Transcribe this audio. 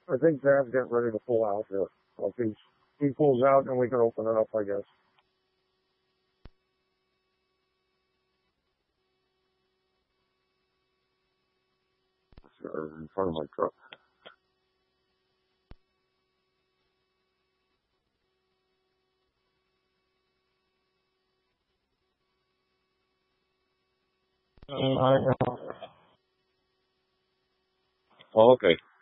I think Dad's getting ready to pull out here. So if he pulls out, then we can open it up, I guess. In front of my truck. I, Oh, okay.